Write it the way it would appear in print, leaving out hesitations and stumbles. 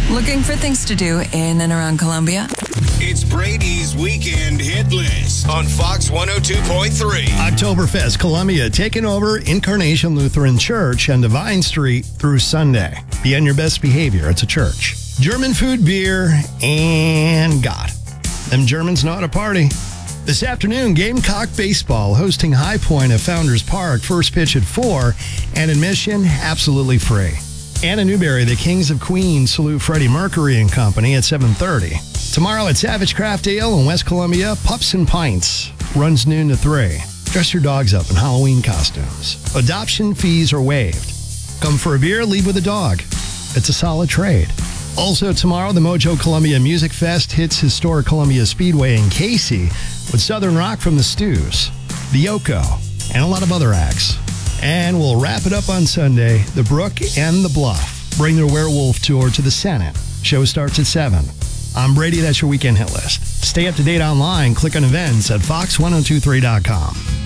Looking for things to do in and around Columbia? It's Brady's Weekend Hit List on Fox 102.3. Oktoberfest Columbia taking over Incarnation Lutheran Church on Divine Street through Sunday. Be on your best behavior. It's a church. German food, beer, and God. Them Germans know how to party. This afternoon, Gamecock Baseball hosting High Point at Founders Park. First pitch at 4, and admission absolutely free. Anna Newberry, the Kings of Queens, salute Freddie Mercury and Company at 7:30. Tomorrow at Savage Craft Ale in West Columbia, Pups and Pints runs noon to 3. Dress your dogs up in Halloween costumes. Adoption fees are waived. Come for a beer, leave with a dog. It's a solid trade. Also tomorrow, the Mojo Columbia Music Fest hits historic Columbia Speedway in Casey with Southern Rock from the Stews, the Yoko, and a lot of other acts. And we'll wrap it up on Sunday. The Brook and the Bluff bring their werewolf tour to the Senate. Show starts at 7. I'm Brady. That's your weekend hit list. Stay up to date online. Click on events at fox1023.com.